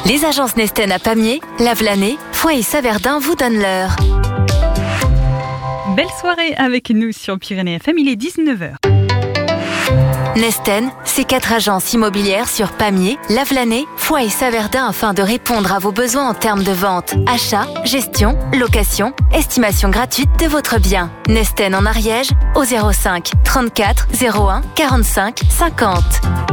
Les agences Nesten à Pamiers, Lavelanet, Foix et Saverdun vous donnent l'heure. Belle soirée avec nous sur Pyrénées FM, il est 19h. Nesten, c'est 4 agences immobilières sur Pamiers, Lavelanet, Foix et Saverdun afin de répondre à vos besoins en termes de vente, achat, gestion, location, estimation gratuite de votre bien. Nesten en Ariège au 05 34 01 45 50.